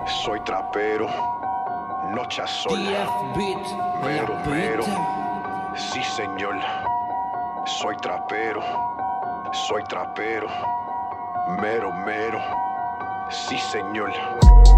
Soy trapero, noche a sol, mero, mero, sí señor. Soy trapero, mero, mero, sí señor.